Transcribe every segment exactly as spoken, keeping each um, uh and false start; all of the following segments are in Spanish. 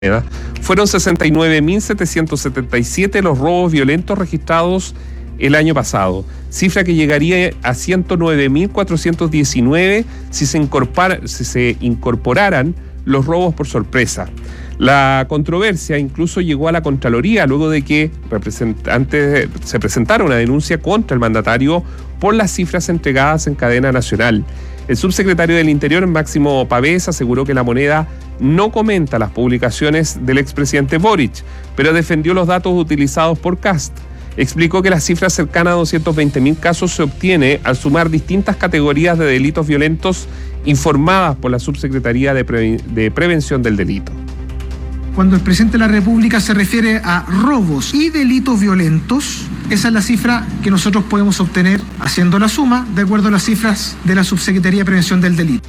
Fueron sesenta y nueve mil setecientos setenta y siete los robos violentos registrados el año pasado, cifra que llegaría a ciento nueve mil cuatrocientos diecinueve si se, incorpora, si se incorporaran los robos por sorpresa. La controversia incluso llegó a la Contraloría luego de que representantes, se presentara una denuncia contra el mandatario por las cifras entregadas en cadena nacional. El subsecretario del Interior, Máximo Pavés, aseguró que La Moneda no comenta las publicaciones del expresidente Boric, pero defendió los datos utilizados por Kast. Explicó que la cifra cercana a doscientos veinte mil casos se obtiene al sumar distintas categorías de delitos violentos informadas por la Subsecretaría de, Pre- de Prevención del Delito. Cuando el presidente de la República se refiere a robos y delitos violentos, esa es la cifra que nosotros podemos obtener haciendo la suma de acuerdo a las cifras de la Subsecretaría de Prevención del Delito.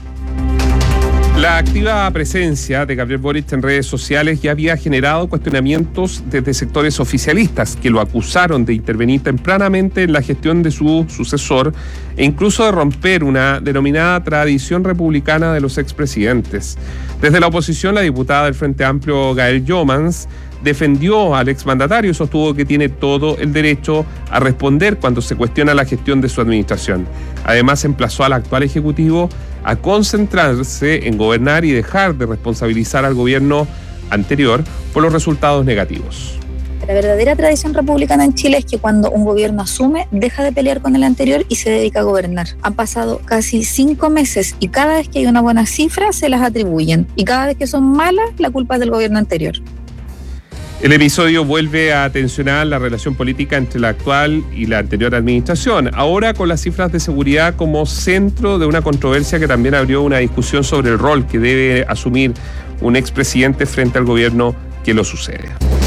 La activa presencia de Gabriel Boric en redes sociales ya había generado cuestionamientos desde sectores oficialistas que lo acusaron de intervenir tempranamente en la gestión de su sucesor e incluso de romper una denominada tradición republicana de los expresidentes. Desde la oposición, la diputada del Frente Amplio, Gael Jomans, defendió al exmandatario y sostuvo que tiene todo el derecho a responder cuando se cuestiona la gestión de su administración. Además, emplazó al actual Ejecutivo a concentrarse en gobernar y dejar de responsabilizar al gobierno anterior por los resultados negativos. La verdadera tradición republicana en Chile es que cuando un gobierno asume, deja de pelear con el anterior y se dedica a gobernar. Han pasado casi cinco meses y cada vez que hay una buena cifra se las atribuyen. Y cada vez que son malas, la culpa es del gobierno anterior. El episodio vuelve a tensionar la relación política entre la actual y la anterior administración, ahora con las cifras de seguridad como centro de una controversia que también abrió una discusión sobre el rol que debe asumir un expresidente frente al gobierno que lo sucede.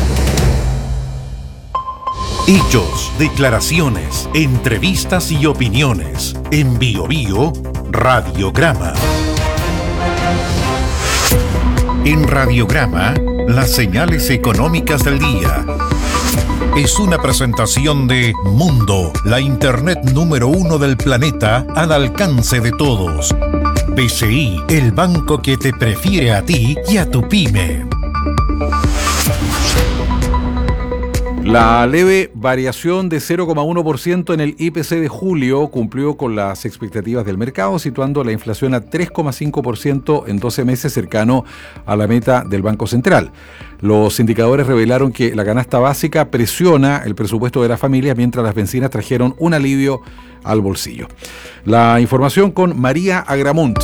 Hechos, declaraciones, entrevistas y opiniones. En Bio Bio, Radiograma. En Radiograma, las señales económicas del día. Es una presentación de Mundo, la internet número uno del planeta al alcance de todos. B C I, el banco que te prefiere a ti y a tu pyme. La leve variación de cero coma uno por ciento en el I P C de julio cumplió con las expectativas del mercado, situando la inflación a tres coma cinco por ciento en doce meses, cercano a la meta del Banco Central. Los indicadores revelaron que la canasta básica presiona el presupuesto de las familias, mientras las bencinas trajeron un alivio al bolsillo. La información con María Agramunt.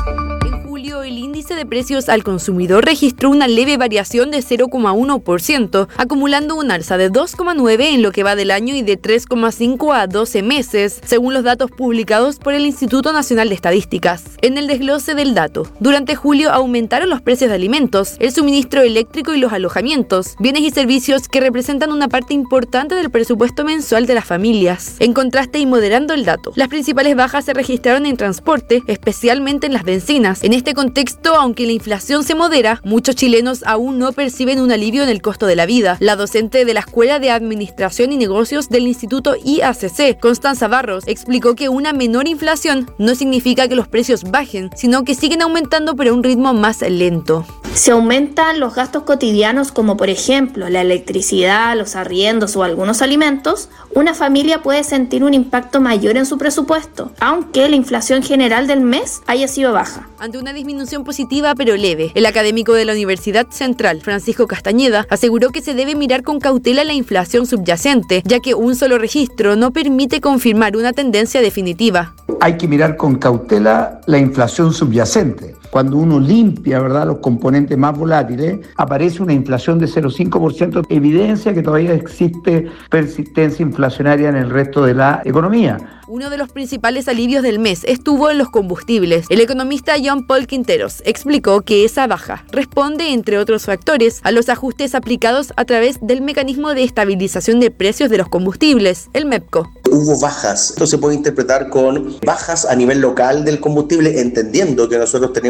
De precios al consumidor registró una leve variación de cero coma uno por ciento, acumulando un alza de dos coma nueve por ciento en lo que va del año y de tres coma cinco por ciento a doce meses, según los datos publicados por el Instituto Nacional de Estadísticas. En el desglose del dato, durante julio aumentaron los precios de alimentos, el suministro eléctrico y los alojamientos, bienes y servicios que representan una parte importante del presupuesto mensual de las familias. En contraste y moderando el dato, las principales bajas se registraron en transporte, especialmente en las bencinas. En este contexto, aunque la inflación se modera, muchos chilenos aún no perciben un alivio en el costo de la vida. La docente de la Escuela de Administración y Negocios del Instituto I A C C, Constanza Barros, explicó que una menor inflación no significa que los precios bajen, sino que siguen aumentando pero a un ritmo más lento. Si aumentan los gastos cotidianos, como por ejemplo la electricidad, los arriendos o algunos alimentos, una familia puede sentir un impacto mayor en su presupuesto, aunque la inflación general del mes haya sido baja. Ante una disminución positiva pero leve, el académico de la Universidad Central, Francisco Castañeda, aseguró que se debe mirar con cautela la inflación subyacente, ya que un solo registro no permite confirmar una tendencia definitiva. Hay que mirar con cautela la inflación subyacente. Cuando uno limpia, ¿verdad?, los componentes más volátiles, aparece una inflación de cero coma cinco por ciento, evidencia que todavía existe persistencia inflacionaria en el resto de la economía. Uno de los principales alivios del mes estuvo en los combustibles. El economista John Paul Quinteros explicó que esa baja responde, entre otros factores, a los ajustes aplicados a través del mecanismo de estabilización de precios de los combustibles, el MEPCO. Hubo bajas. Esto se puede interpretar con bajas a nivel local del combustible, entendiendo que nosotros tenemos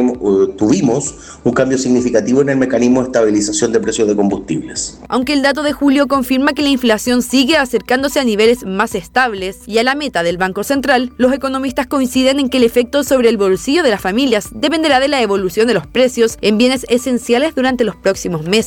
tenemos, uh, tuvimos un cambio significativo en el mecanismo de estabilización de precios de combustibles. Aunque el dato de julio confirma que la inflación sigue acercándose a niveles más estables y a la meta del Banco Central, los economistas coinciden en que el efecto sobre el bolsillo de las familias dependerá de la evolución de los precios en bienes esenciales durante los próximos meses.